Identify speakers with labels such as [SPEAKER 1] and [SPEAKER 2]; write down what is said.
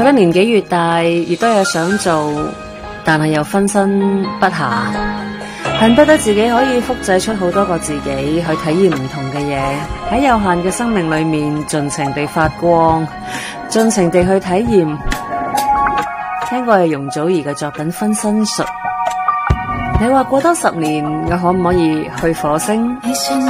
[SPEAKER 1] 覺得年紀越大，越多嘢想做，但係又分身不下，恨不得自己可以複製出好多個自己，去體驗唔同嘅嘢，喺有限嘅生命裏面盡情地發光，盡情地去體驗。聽過係容祖兒嘅作品《分身術》，你話過多10年，我可唔可以去火星？